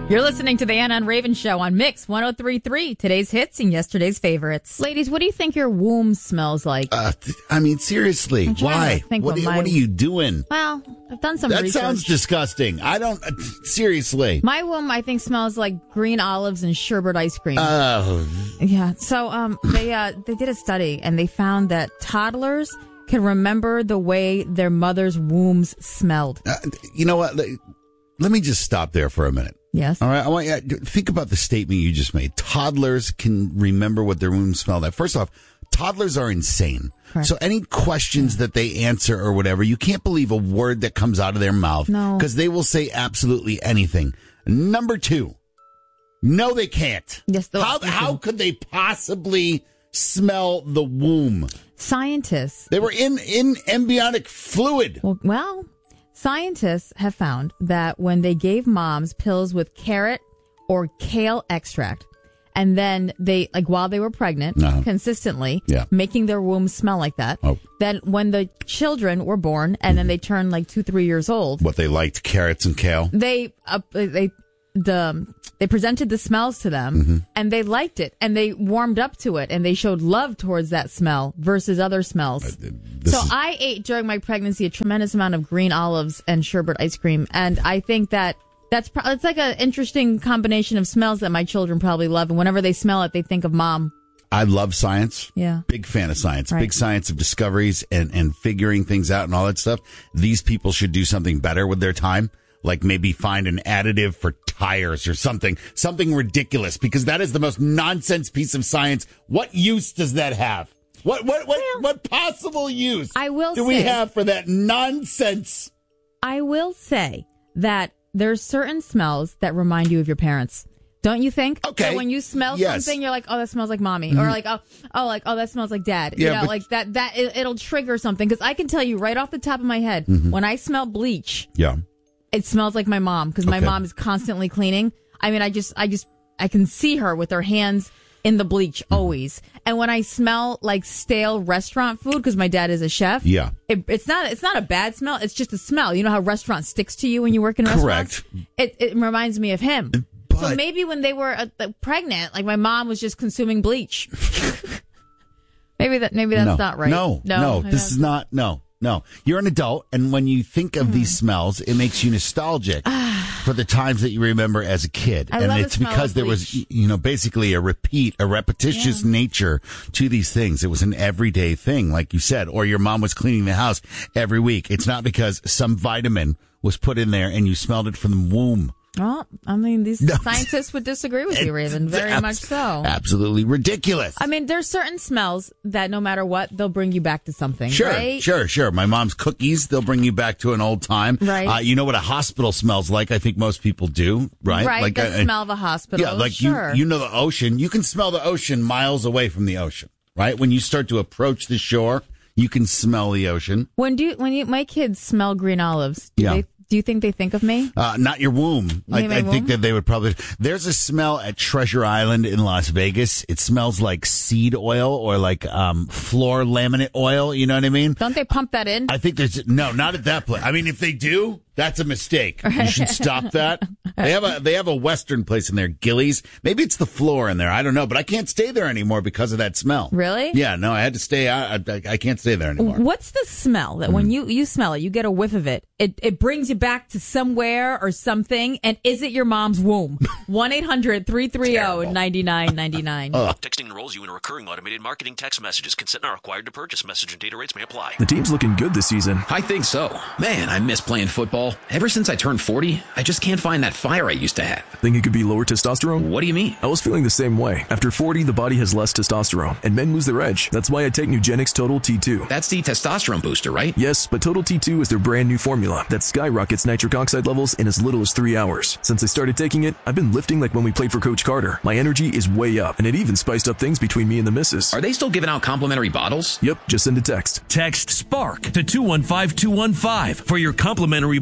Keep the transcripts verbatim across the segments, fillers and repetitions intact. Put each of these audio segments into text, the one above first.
You're listening to the Anna and Raven Show on Mix one oh three point three. Today's hits and yesterday's favorites. Ladies, what do you think your womb smells like? Uh, I mean, seriously, why? Think what, are, my... what are you doing? Well, I've done some that research. That sounds disgusting. I don't, uh, seriously. My womb, I think, smells like green olives and sherbet ice cream. Oh. Yeah, so um, they uh, they did a study, and they found that toddlers can remember the way their mother's wombs smelled. Uh, you know what? Let me just stop there for a minute. Yes. All right. I want you to think about the statement you just made. Toddlers can remember what their wombs smell like. First off, toddlers are insane. Correct. So any questions that they answer or whatever, you can't believe a word that comes out of their mouth. No. Because they will say absolutely anything. Number two, no, they can't. Yes. How, how could they possibly smell the womb? Scientists. They were in, in embryonic fluid. Well, well. Scientists have found that when they gave moms pills with carrot or kale extract, and then they, like while they were pregnant, uh-huh. consistently yeah. making their wombs smell like that, oh. then when the children were born and mm-hmm. then they turned like two, three years old. What, they liked carrots and kale? They, uh, they, the, they presented the smells to them mm-hmm. and they liked it and they warmed up to it and they showed love towards that smell versus other smells. Uh, so is... I ate during my pregnancy a tremendous amount of green olives and sherbet ice cream, and I think that that's pro- it's like an interesting combination of smells that my children probably love, and whenever they smell it, they think of mom. I love science. Yeah. Big fan of science. Right. Big science of discoveries and, and figuring things out and all that stuff. These people should do something better with their time. Like maybe find an additive for tires or something, something ridiculous, because that is the most nonsense piece of science. What use does that have? What what what, well, what possible use I will do say, we have for that nonsense? I will say that there's certain smells that remind you of your parents. Don't you think? Okay. That when you smell yes. something, you're like, oh, that smells like mommy. Mm-hmm. Or like, oh, oh, like, oh, that smells like dad. Yeah, you know, but- like that, that, it, it'll trigger something. Because I can tell you right off the top of my head, mm-hmm. when I smell bleach, yeah, it smells like my mom. Because my okay. mom is constantly cleaning. I mean, I just, I just, I can see her with her hands in the bleach mm-hmm. always. And when I smell like stale restaurant food, because my dad is a chef. Yeah. It, it's not, it's not a bad smell. It's just a smell. You know how restaurant sticks to you when you work in restaurants? Correct. It, it reminds me of him. But, so maybe when they were uh, pregnant, like my mom was just consuming bleach. maybe that, maybe that's no, not right. No, no, no this is not, no, no. You're an adult, and when you think of mm. these smells, it makes you nostalgic for the times that you remember as a kid. I and love it's the smell because of there bleach. was, you know, basically a repeat, a repetitious yeah. nature to these things. It was an everyday thing, like you said, or your mom was cleaning the house every week. It's not because some vitamin was put in there and you smelled it from the womb. Well, I mean, these No. scientists would disagree with you, Raven. Very Abs- much so. Absolutely ridiculous. I mean, there's certain smells that no matter what, they'll bring you back to something. Sure, right? sure, sure. My mom's cookies, they'll bring you back to an old time. Right. Uh, you know what a hospital smells like? I think most people do, right? Right, like the uh, smell of a hospital. Yeah, like sure. you, you know the ocean. You can smell the ocean miles away from the ocean, right? When you start to approach the shore, you can smell the ocean. When do you, when you, my kids smell green olives, do Yeah. they Do you think they think of me? Uh, not your womb. I, Maybe my I womb? think that they would probably. There's a smell at Treasure Island in Las Vegas. It smells like seed oil or like um, floor laminate oil. You know what I mean? Don't they pump that in? I think there's no, not at that place. I mean, if they do, that's a mistake. You should stop that. They have a they have a Western place in there, Gillies. Maybe it's the floor in there. I don't know, but I can't stay there anymore because of that smell. Really? Yeah. No, I had to stay. I I, I can't stay there anymore. What's the smell that when you, you smell it, you get a whiff of it, it it brings you back to somewhere or something, and is it your mom's womb? one eight hundred three three zero nine nine nine nine. Texting enrolls you in a recurring automated marketing text messages. Consent not required to purchase. Message and data rates may apply. The team's looking good this season. I think so. Man, I miss playing football. Ever since I turned forty, I just can't find that fire I used to have. Think it could be lower testosterone? What do you mean? I was feeling the same way. After forty, the body has less testosterone, and men lose their edge. That's why I take Nugenix Total T two. That's the testosterone booster, right? Yes, but Total T two is their brand new formula that skyrockets nitric oxide levels in as little as three hours. Since I started taking it, I've been lifting like when we played for Coach Carter. My energy is way up, and it even spiced up things between me and the missus. Are they still giving out complimentary bottles? Yep, just send a text. Text SPARK to two one five two one five for your complimentary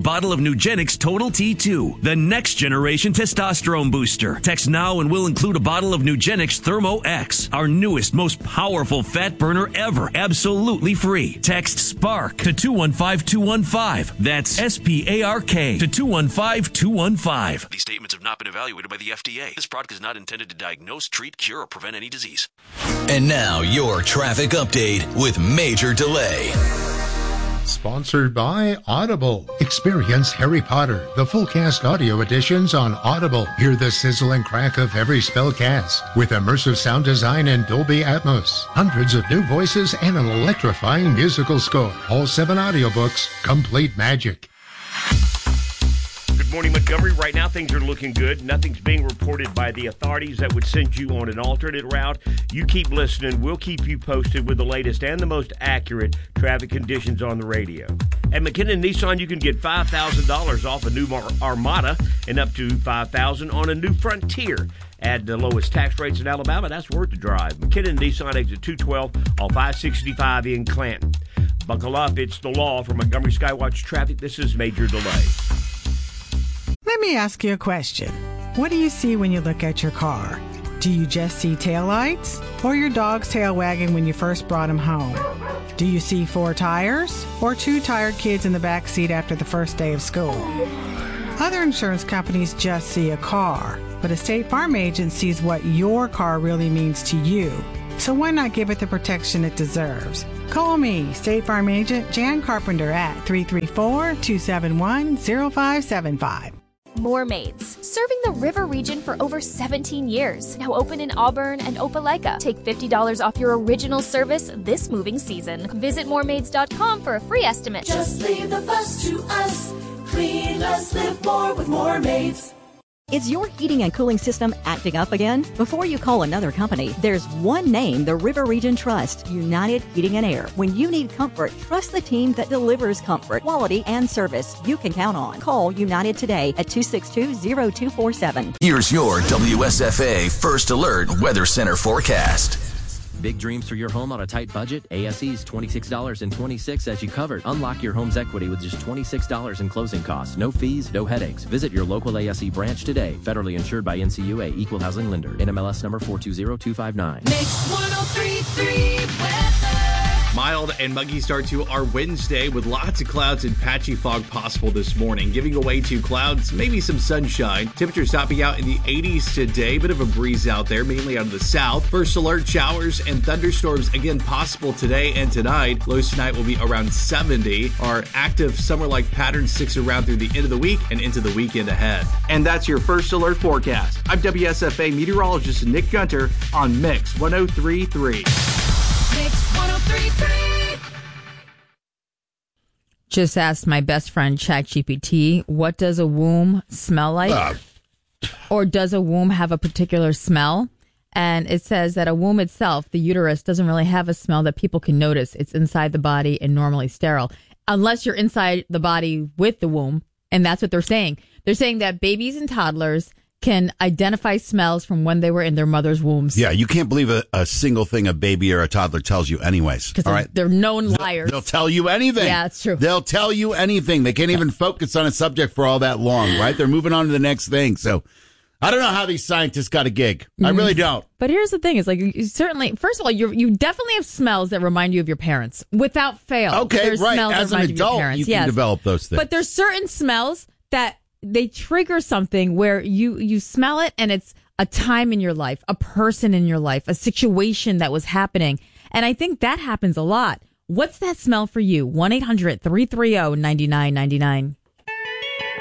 bottle of Nugenix Total T two, the next generation testosterone booster. Text now and we'll include a bottle of Nugenix Thermo X, our newest, most powerful fat burner ever, absolutely free. Text SPARK to two one five two one five. That's S P A R K to two one five two one five. These statements have not been evaluated by the F D A. This product is not intended to diagnose, treat, cure, or prevent any disease. And now your traffic update with Major Delay. Sponsored by Audible. Experience Harry Potter, the full cast audio editions on Audible. Hear the sizzle and crack of every spell cast with immersive sound design and Dolby Atmos. Hundreds of new voices and an electrifying musical score. All seven audiobooks, complete magic. Good morning, Montgomery. Right now, things are looking good. Nothing's being reported by the authorities that would send you on an alternate route. You keep listening. We'll keep you posted with the latest and the most accurate traffic conditions on the radio. At McKinnon Nissan, you can get five thousand dollars off a new Mar- Armada and up to five thousand dollars on a new Frontier. At the lowest tax rates in Alabama, that's worth the drive. McKinnon Nissan, exit two twelve off I sixty-five in Clanton. Buckle up. It's the law. For Montgomery Skywatch Traffic, this is Major Delay. Let me ask you a question. What do you see when you look at your car? Do you just see taillights or your dog's tail wagging when you first brought him home? Do you see four tires or two tired kids in the back seat after the first day of school? Other insurance companies just see a car, but a State Farm agent sees what your car really means to you. So why not give it the protection it deserves? Call me, State Farm agent Jan Carpenter at three three four, two seven one, zero five seven five. Moormaids, serving the river region for over seventeen years. Now open in Auburn and Opelika. Take fifty dollars off your original service this moving season. Visit moormaids dot com for a free estimate. Just leave the fuss to us. Clean less, live more with Moormaids. Is your heating and cooling system acting up again? Before you call another company, there's one name the River Region trusts, United Heating and Air. When you need comfort, trust the team that delivers comfort, quality, and service you can count on. Call United today at two six two, zero two four seven. Here's your W S F A First Alert Weather Center forecast. Big dreams for your home on a tight budget? A S E's twenty-six dollars and twenty-six cents as you covered. Unlock your home's equity with just twenty-six dollars in closing costs. No fees, no headaches. Visit your local A S E branch today. Federally insured by N C U A, Equal Housing Lender. N M L S number four two zero two five nine. Mix one oh three point three weather. Mild and muggy start to our Wednesday with lots of clouds and patchy fog possible this morning, giving away to clouds, maybe some sunshine. Temperatures topping out in the eighties today. Bit of a breeze out there, mainly out of the south. First alert showers and thunderstorms again possible today and tonight. Lows tonight will be around seventy. Our active summer-like pattern sticks around through the end of the week and into the weekend ahead. And that's your First Alert forecast. I'm W S F A meteorologist Nick Gunter on Mix one oh three point three. Mix one oh three point three. Just asked my best friend ChatGPT, what does a womb smell like? Uh. Or does a womb have a particular smell? And it says that a womb itself, the uterus, doesn't really have a smell that people can notice. It's inside the body and normally sterile. Unless you're inside the body with the womb. And that's what they're saying. They're saying that babies and toddlers can identify smells from when they were in their mother's wombs. Yeah, you can't believe a, a single thing a baby or a toddler tells you anyways. Because all they're, right? they're known liars. They'll, they'll tell you anything. Yeah, it's true. They'll tell you anything. They can't even focus on a subject for all that long, right? They're moving on to the next thing. So I don't know how these scientists got a gig. I really don't. But here's the thing: is like you certainly, first of all, you you definitely have smells that remind you of your parents without fail. Okay, there's right. Smells As that an remind adult, you, of your parents. you can yes. develop those things. But there's certain smells that they trigger something where you you smell it and it's a time in your life, a person in your life, a situation that was happening, and I think that happens a lot. What's that smell for you? one eight hundred three three zero nine nine nine nine.